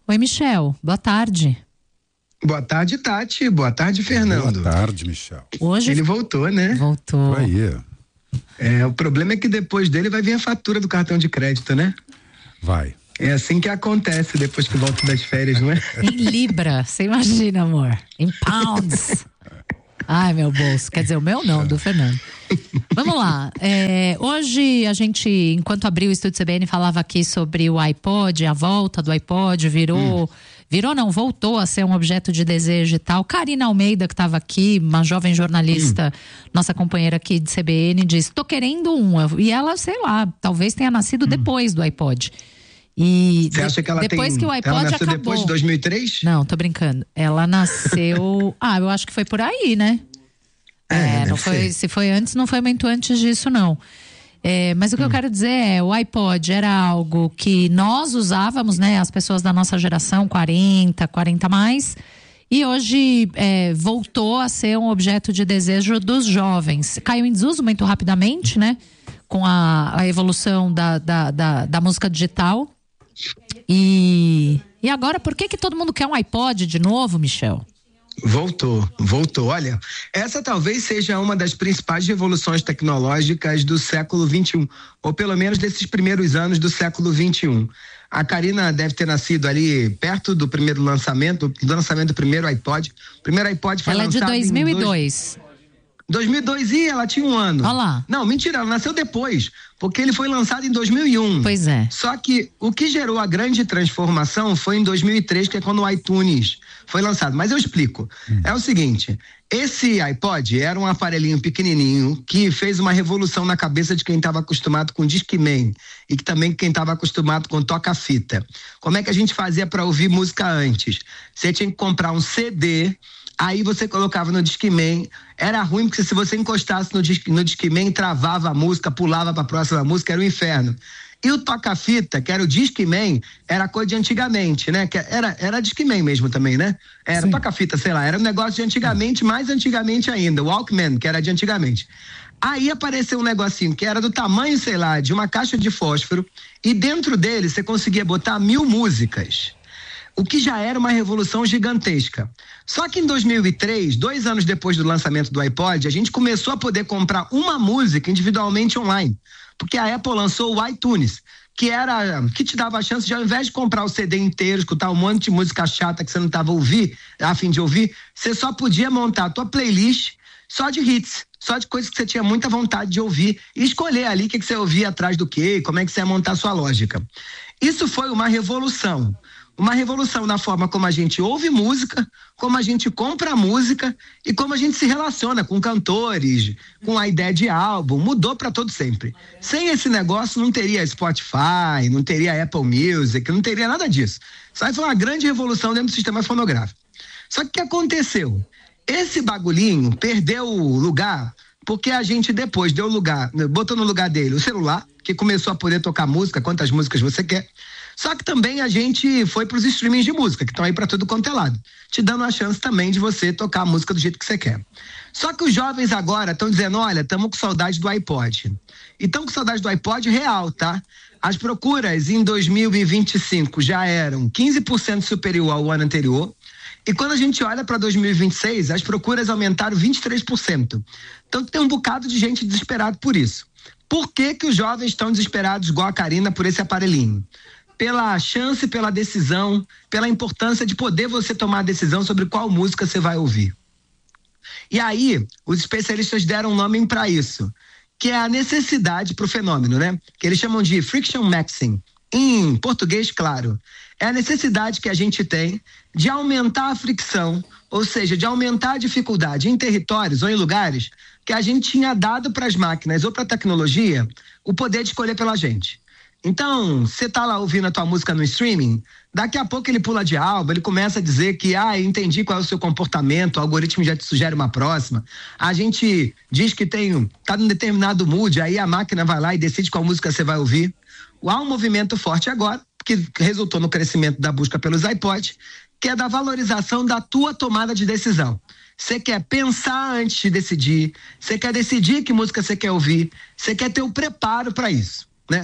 Oi, Michel, boa tarde. Boa tarde, Tati. Boa tarde, Fernando. Boa tarde, Michel. Hoje ele voltou, né? Voltou. Aí. O problema é que depois dele vai vir a fatura do cartão de crédito, né? Vai. É assim que acontece depois que volta das férias, não é? Em libra, você imagina, amor. Em pounds. Ai, meu bolso. Quer dizer, o meu não, do Fernando. Vamos lá. Hoje a gente, enquanto abriu o Estúdio CBN, falava aqui sobre o iPod, a volta do iPod, voltou a ser um objeto de desejo e tal. Karina Almeida, que estava aqui, uma jovem jornalista, nossa companheira aqui de CBN, disse, tô querendo um. E ela, sei lá, talvez tenha nascido depois do iPod. E você acha que ela depois que o iPod ela nasceu acabou. Depois de 2003? Não, tô brincando. Ela nasceu... eu acho que foi por aí, né? Não foi, se foi antes, não foi muito antes disso, não. Mas o que eu quero dizer é, o iPod era algo que nós usávamos, né? As pessoas da nossa geração, 40 mais. E hoje voltou a ser um objeto de desejo dos jovens. Caiu em desuso muito rapidamente, né? Com a evolução da música digital. E agora, por que todo mundo quer um iPod de novo, Michel? Voltou. Olha, essa talvez seja uma das principais revoluções tecnológicas do século XXI, ou pelo menos desses primeiros anos do século XXI. A Karina deve ter nascido ali perto do primeiro lançamento, do primeiro iPod. O primeiro iPod foi lançado. Ela é de 2002. 2002 e ela tinha 1 ano. Olha lá. Não, mentira, ela nasceu depois, porque ele foi lançado em 2001. Pois é. Só que o que gerou a grande transformação foi em 2003, que é quando o iTunes foi lançado. Mas eu explico. É o seguinte, esse iPod era um aparelhinho pequenininho que fez uma revolução na cabeça de quem estava acostumado com Discman e que também quem estava acostumado com toca-fita. Como é que a gente fazia para ouvir música antes? Você tinha que comprar um CD. Aí você colocava no Discman, era ruim porque se você encostasse no Discman, travava a música, pulava para a próxima música, era um inferno. E o toca-fita, que era o Discman, era coisa de antigamente, né? Que era Discman mesmo também, né? Era toca-fita, sei lá, era um negócio de antigamente, mais antigamente ainda, o Walkman, que era de antigamente. Aí apareceu um negocinho que era do tamanho, sei lá, de uma caixa de fósforo, e dentro dele você conseguia botar 1000 músicas. O que já era uma revolução gigantesca. Só que em 2003, 2 anos depois do lançamento do iPod, a gente começou a poder comprar uma música individualmente online. Porque a Apple lançou o iTunes, que te dava a chance de, ao invés de comprar o CD inteiro, escutar um monte de música chata que você não estava a fim de ouvir, você só podia montar a tua playlist só de hits, só de coisas que você tinha muita vontade de ouvir e escolher ali o que você ouvia atrás do quê, como é que você ia montar a sua lógica. Isso foi uma revolução. Uma revolução na forma como a gente ouve música, como a gente compra música e como a gente se relaciona com cantores, com a ideia de álbum. Mudou para todo sempre. Sem esse negócio não teria Spotify, não teria Apple Music, não teria nada disso. Isso aí foi uma grande revolução dentro do sistema fonográfico. Só que o que aconteceu? Esse bagulhinho perdeu o lugar porque a gente depois botou no lugar dele o celular, que começou a poder tocar música, quantas músicas você quer. Só que também a gente foi pros streamings de música, que estão aí para tudo quanto é lado, te dando a chance também de você tocar a música do jeito que você quer. Só que os jovens agora estão dizendo, olha, estamos com saudade do iPod. E estão com saudade do iPod real, tá? As procuras em 2025 já eram 15% superior ao ano anterior. E quando a gente olha para 2026, as procuras aumentaram 23%. Então tem um bocado de gente desesperado por isso. Por que os jovens estão desesperados, igual a Karina, por esse aparelhinho? Pela chance, pela decisão, pela importância de poder você tomar a decisão sobre qual música você vai ouvir. E aí, os especialistas deram um nome para isso, que é a necessidade para o fenômeno, né? Que eles chamam de friction maxing. Em português, claro, é a necessidade que a gente tem de aumentar a fricção, ou seja, de aumentar a dificuldade em territórios ou em lugares que a gente tinha dado para as máquinas ou para a tecnologia o poder de escolher pela gente. Então, você tá lá ouvindo a tua música no streaming, daqui a pouco ele pula de álbum, ele começa a dizer que, entendi qual é o seu comportamento, o algoritmo já te sugere uma próxima, a gente diz que tá num determinado mood, aí a máquina vai lá e decide qual música você vai ouvir. Há um movimento forte agora, que resultou no crescimento da busca pelos iPods, que é da valorização da tua tomada de decisão. Você quer pensar antes de decidir, você quer decidir que música você quer ouvir, você quer ter o preparo para isso, né?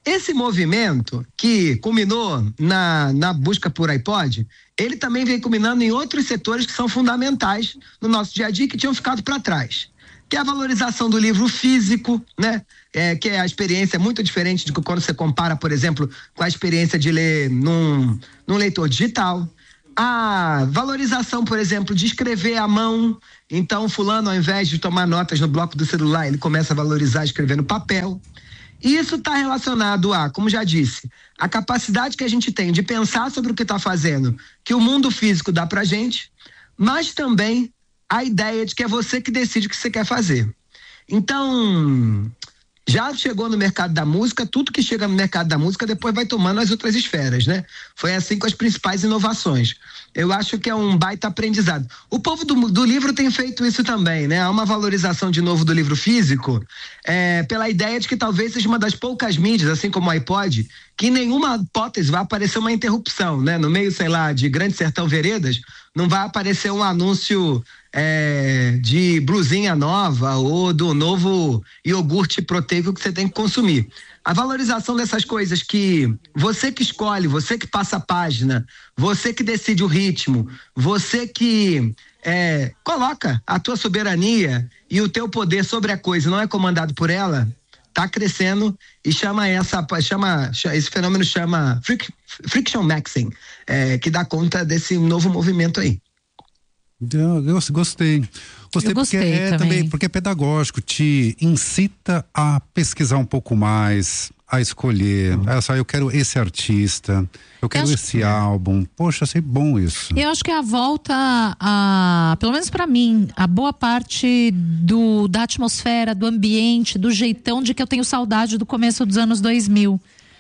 Esse movimento que culminou na busca por iPod, ele também vem culminando em outros setores que são fundamentais no nosso dia a dia, que tinham ficado para trás. Que é a valorização do livro físico, né? Que é a experiência muito diferente de quando você compara, por exemplo, com a experiência de ler num leitor digital. A valorização, por exemplo, de escrever à mão. Então, fulano, ao invés de tomar notas no bloco do celular, ele começa a valorizar escrever no papel. E isso está relacionado a, como já disse, a capacidade que a gente tem de pensar sobre o que está fazendo, que o mundo físico dá pra gente, mas também a ideia de que é você que decide o que você quer fazer. Então, já chegou no mercado da música, tudo que chega no mercado da música depois vai tomando as outras esferas, né? Foi assim com as principais inovações. Eu acho que é um baita aprendizado. O povo do livro tem feito isso também, né? Há uma valorização de novo do livro físico, pela ideia de que talvez seja uma das poucas mídias, assim como o iPod, que em nenhuma hipótese vai aparecer uma interrupção, né? No meio, sei lá, de Grande Sertão Veredas, não vai aparecer um anúncio de blusinha nova ou do novo iogurte proteico que você tem que consumir. A valorização dessas coisas que você que escolhe, você que passa a página, você que decide o ritmo, você que coloca a tua soberania e o teu poder sobre a coisa, não é comandado por ela, tá crescendo e esse fenômeno chama friction maxing, que dá conta desse novo movimento aí. Eu gostei. Gostei porque também porque é pedagógico, te incita a pesquisar um pouco mais, a escolher. Eu quero esse artista, eu quero esse álbum. Poxa, achei bom isso. Eu acho que a volta pelo menos pra mim, a boa parte da atmosfera, do ambiente, do jeitão de que eu tenho saudade do começo dos anos 2000.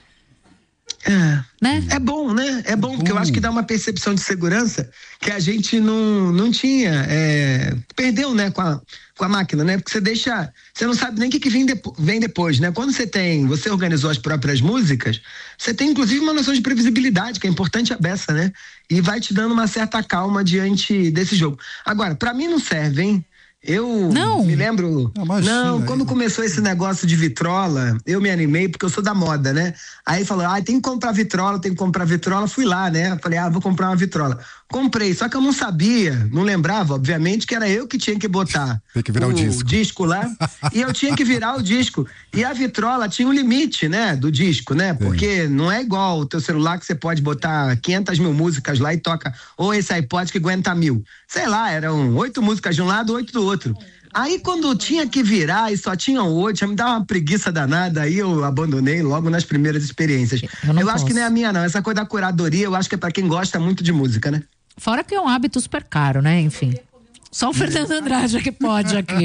Né? É bom, né? É bom, porque eu acho que dá uma percepção de segurança que a gente não tinha, perdeu, né, com a máquina, né? Porque você não sabe nem o que vem depois, né? Quando você organizou as próprias músicas, você tem inclusive uma noção de previsibilidade, que é importante a beça, né? E vai te dando uma certa calma diante desse jogo. Agora, pra mim não serve, hein? Eu me lembro, quando começou esse negócio de vitrola, eu me animei porque eu sou da moda, né? Aí falou, tem que comprar vitrola, fui lá, né? Falei, vou comprar uma vitrola. Comprei, só que eu não sabia, não lembrava, obviamente, que era eu que tinha que botar tem que virar o disco lá, e eu tinha que virar o disco. E a vitrola tinha um limite, né, do disco, né? Porque não é igual o teu celular que você pode botar 500 mil músicas lá e toca, ou esse iPod que aguenta 1000. Sei lá, eram 8 músicas de um lado, 8 do outro. Aí quando tinha que virar e só tinham 8, me dava uma preguiça danada, aí eu abandonei logo nas primeiras experiências. Eu acho que não é a minha não, essa coisa da curadoria eu acho que é pra quem gosta muito de música, né? Fora que é um hábito super caro, né? Enfim. Só o Fernando Andrade é que pode aqui.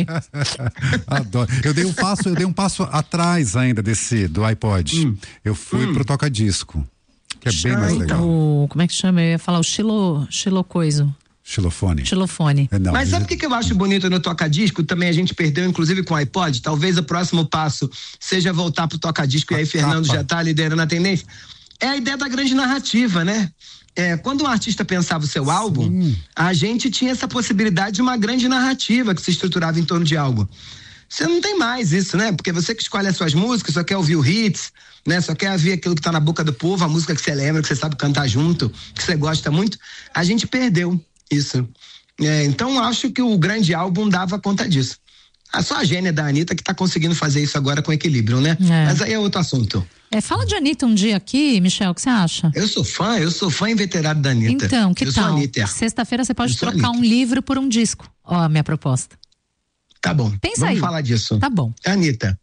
Adoro. Eu dei um passo atrás ainda do iPod. Eu fui pro toca-disco, que é bem mais legal. Como é que chama? Eu ia falar o xilocoiso. Xilofone. Mas sabe o que eu acho bonito no toca-disco? Também a gente perdeu, inclusive com o iPod. Talvez o próximo passo seja voltar pro toca-disco e aí Fernando já tá liderando a tendência. É a ideia da grande narrativa, né? Quando um artista pensava o seu álbum, a gente tinha essa possibilidade de uma grande narrativa que se estruturava em torno de algo. Você não tem mais isso, né? Porque você que escolhe as suas músicas, só quer ouvir o hits, né? Só quer ouvir aquilo que tá na boca do povo, a música que você lembra, que você sabe cantar junto, que você gosta muito. A gente perdeu isso. Então acho que o grande álbum dava conta disso. Só a gênia da Anitta que tá conseguindo fazer isso agora com equilíbrio, né? Mas aí é outro assunto. Fala de Anitta um dia aqui, Michel, o que você acha? Eu sou fã inveterado da Anitta. Então, que tal? Sexta-feira você pode trocar um livro por um disco. Ó, a minha proposta. Tá bom. Vamos Pensa falar disso. Tá bom. Anitta.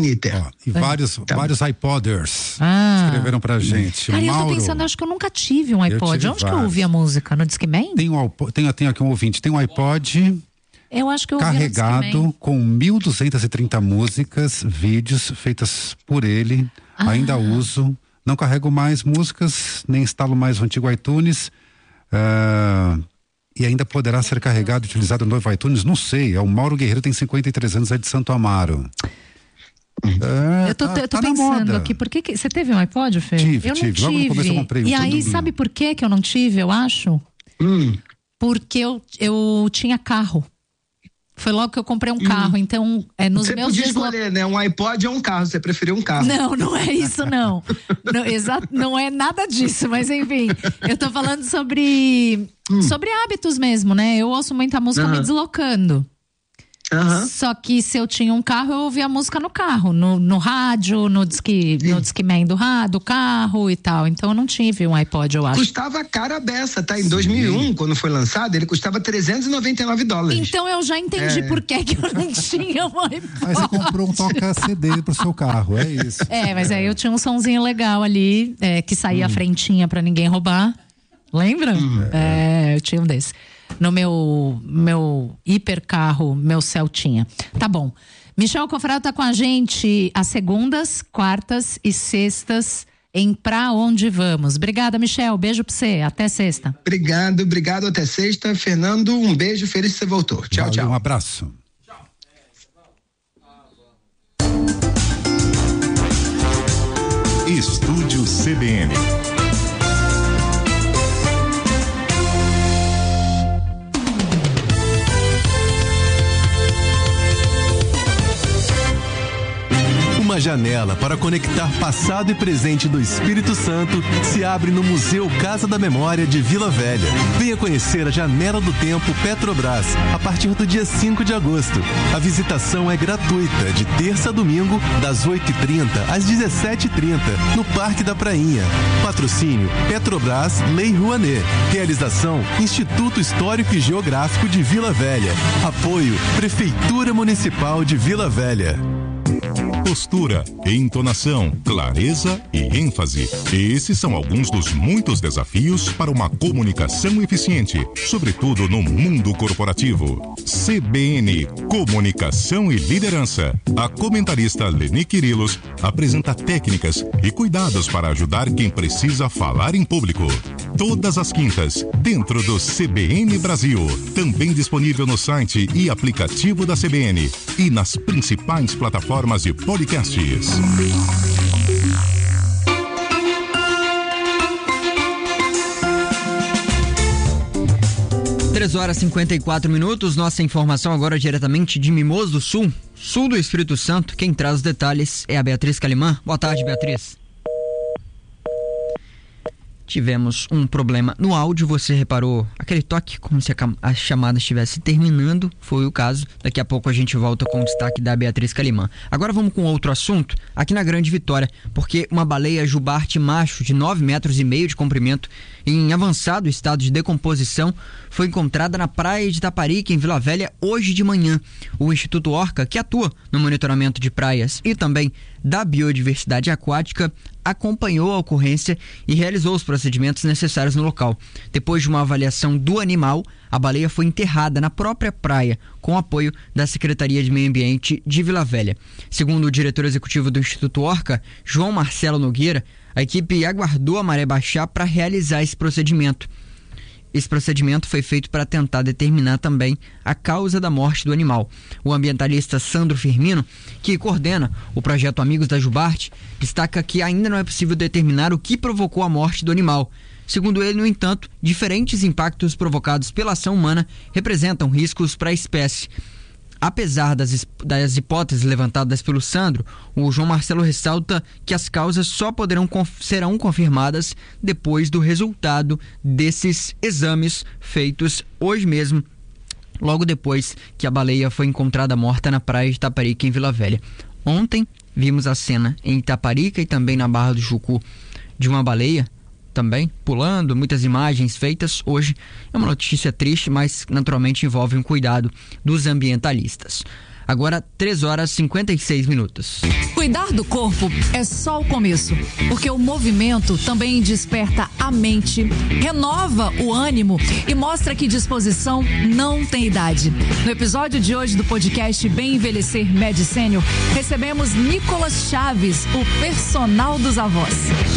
E vários iPoders escreveram pra gente. Cara, eu tô pensando, acho que eu nunca tive um iPod. Onde que eu ouvi a música? No Discman? Tem aqui um ouvinte, tem um iPod eu acho que eu carregado com 1.230 músicas, vídeos feitas por ele. Ainda uso. Não carrego mais músicas, nem instalo mais o antigo iTunes. E ainda poderá ser carregado e utilizado no novo iTunes? Não sei. O Mauro Guerreiro tem 53 anos, é de Santo Amaro. Eu tô pensando aqui, por que você teve um iPod, Fê? Eu não tive. Logo no começo eu comprei. E aí, sabe por que eu não tive, eu acho? Porque eu tinha carro. Foi logo que eu comprei um carro, então nos você meus podia escolher, né? Um iPod ou um carro, você preferiu um carro. Não é isso não. Não é nada disso, mas enfim, eu tô falando sobre hábitos mesmo, né? Eu ouço muita música me deslocando. Só que se eu tinha um carro, eu ouvia música no carro, no rádio, no Discman do carro e tal. Então eu não tive um iPod, eu acho. Custava cara a beça, tá? Em 2001, quando foi lançado, ele custava $399. Então eu já entendi por que eu não tinha um iPod. Aí você comprou um toca-CD pro seu carro, é isso. Mas aí eu tinha um sonzinho legal ali, que saía a frentinha pra ninguém roubar. Lembra? Eu tinha um desse. No meu hipercarro, meu Celtinha. Tá bom. Michel Cofrado tá com a gente às segundas, quartas e sextas em Pra Onde Vamos. Obrigada, Michel. Beijo pra você. Até sexta. Obrigado. Até sexta. Fernando, um beijo. Feliz que você voltou. Tchau, tchau. Um abraço. Estúdio CBN. Uma janela para conectar passado e presente do Espírito Santo se abre no Museu Casa da Memória de Vila Velha. Venha conhecer a Janela do Tempo Petrobras a partir do dia 5 de agosto. A visitação é gratuita de terça a domingo, das 8h30 às 17h30, no Parque da Prainha. Patrocínio Petrobras Lei Rouanet. Realização Instituto Histórico e Geográfico de Vila Velha. Apoio Prefeitura Municipal de Vila Velha. Postura, entonação, clareza e ênfase. Esses são alguns dos muitos desafios para uma comunicação eficiente, sobretudo no mundo corporativo. CBN, Comunicação e Liderança. A comentarista Leni Quirilos apresenta técnicas e cuidados para ajudar quem precisa falar em público. Todas as quintas, dentro do CBN Brasil. Também disponível no site e aplicativo da CBN e nas principais plataformas de podcasts. 3h54. Nossa informação agora diretamente de Mimoso do Sul, sul do Espírito Santo. Quem traz os detalhes é a Beatriz Calimã. Boa tarde, Beatriz. Tivemos um problema no áudio, você reparou aquele toque como se a chamada estivesse terminando, foi o caso. Daqui a pouco a gente volta com o destaque da Beatriz Calimã. Agora vamos com outro assunto, aqui na Grande Vitória, porque uma baleia jubarte macho de 9,5 metros de comprimento, em avançado estado de decomposição, foi encontrada na praia de Itaparica, em Vila Velha, hoje de manhã. O Instituto Orca, que atua no monitoramento de praias e também da biodiversidade aquática, acompanhou a ocorrência e realizou os procedimentos necessários no local. Depois de uma avaliação do animal, a baleia foi enterrada na própria praia, com apoio da Secretaria de Meio Ambiente de Vila Velha. Segundo o diretor executivo do Instituto Orca, João Marcelo Nogueira, a equipe aguardou a maré baixar para realizar esse procedimento. Esse procedimento foi feito para tentar determinar também a causa da morte do animal. O ambientalista Sandro Firmino, que coordena o projeto Amigos da Jubarte, destaca que ainda não é possível determinar o que provocou a morte do animal. Segundo ele, no entanto, diferentes impactos provocados pela ação humana representam riscos para a espécie. Apesar das hipóteses levantadas pelo Sandro, o João Marcelo ressalta que as causas só serão confirmadas depois do resultado desses exames feitos hoje mesmo, logo depois que a baleia foi encontrada morta na praia de Itaparica, em Vila Velha. Ontem vimos a cena em Itaparica e também na Barra do Jucu de uma baleia também pulando, muitas imagens feitas. Hoje é uma notícia triste, mas naturalmente envolve um cuidado dos ambientalistas. Agora 3h56. Cuidar do corpo é só o começo, porque o movimento também desperta a mente, renova o ânimo e mostra que disposição não tem idade. No episódio de hoje do podcast Bem Envelhecer Med Senior, recebemos Nicolas Chaves, o personal dos avós.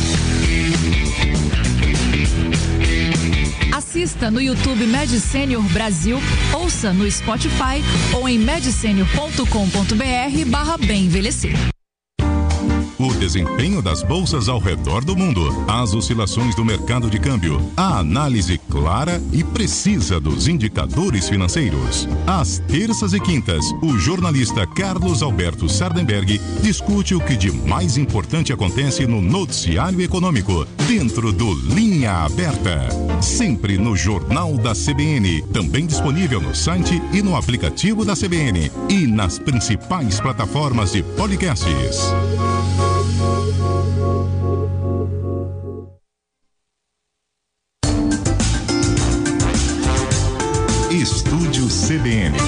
Assista no YouTube Med Senior Brasil, ouça no Spotify ou em medsenior.com.br/bem envelhecer. O desempenho das bolsas ao redor do mundo, as oscilações do mercado de câmbio, a análise clara e precisa dos indicadores financeiros. Às terças e quintas, o jornalista Carlos Alberto Sardenberg discute o que de mais importante acontece no noticiário econômico, dentro do Linha Aberta. Sempre no Jornal da CBN, também disponível no site e no aplicativo da CBN e nas principais plataformas de podcasts. Estúdio CBN.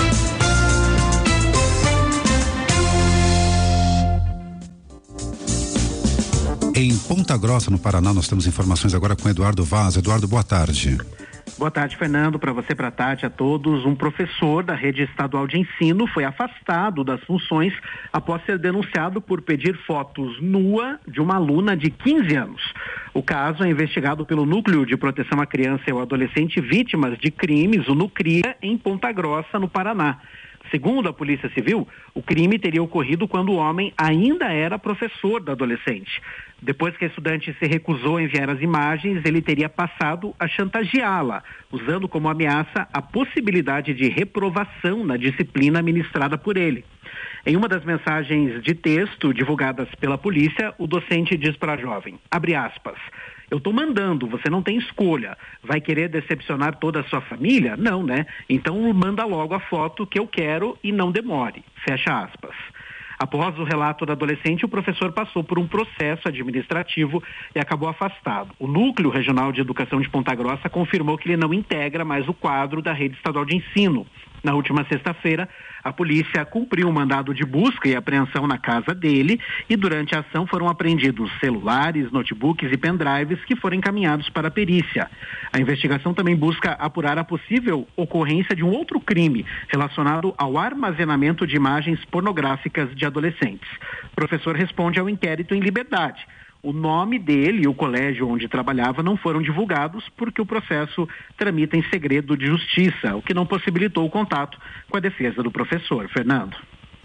Em Ponta Grossa, no Paraná, nós temos informações agora com Eduardo Vaz. Eduardo, boa tarde. Boa tarde, Fernando, para você, para a Tati, a todos. Um professor da rede estadual de ensino foi afastado das funções após ser denunciado por pedir fotos nua de uma aluna de 15 anos. O caso é investigado pelo Núcleo de Proteção à Criança e ao Adolescente Vítimas de Crimes, o NUCRIA, em Ponta Grossa, no Paraná. Segundo a Polícia Civil, o crime teria ocorrido quando o homem ainda era professor da adolescente. Depois que a estudante se recusou a enviar as imagens, ele teria passado a chantageá-la, usando como ameaça a possibilidade de reprovação na disciplina ministrada por ele. Em uma das mensagens de texto divulgadas pela polícia, o docente diz para a jovem, abre aspas, eu estou mandando, você não tem escolha. Vai querer decepcionar toda a sua família? Não, né? Então manda logo a foto que eu quero e não demore. Fecha aspas. Após o relato da adolescente, o professor passou por um processo administrativo e acabou afastado. O Núcleo Regional de Educação de Ponta Grossa confirmou que ele não integra mais o quadro da rede estadual de ensino. Na última sexta-feira, a polícia cumpriu um mandado de busca e apreensão na casa dele e durante a ação foram apreendidos celulares, notebooks e pendrives que foram encaminhados para a perícia. A investigação também busca apurar a possível ocorrência de um outro crime relacionado ao armazenamento de imagens pornográficas de adolescentes. O professor responde ao inquérito em liberdade. O nome dele e o colégio onde trabalhava não foram divulgados porque o processo tramita em segredo de justiça, o que não possibilitou o contato com a defesa do professor. Fernando.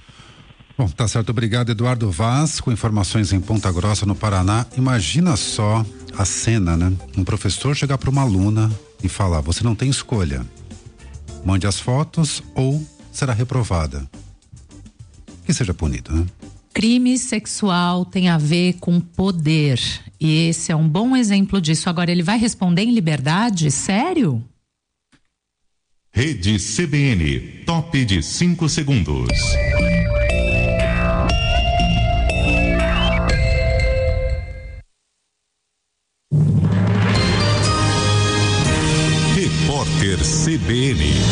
Bom, tá certo. Obrigado, Eduardo Vaz, com informações em Ponta Grossa, no Paraná. Imagina só a cena, né? Um professor chegar para uma aluna e falar, você não tem escolha. Mande as fotos ou será reprovada. Que seja punido, né? Crime sexual tem a ver com poder. E esse é um bom exemplo disso. Agora, ele vai responder em liberdade? Sério? Rede CBN, top de 5 segundos. Repórter CBN.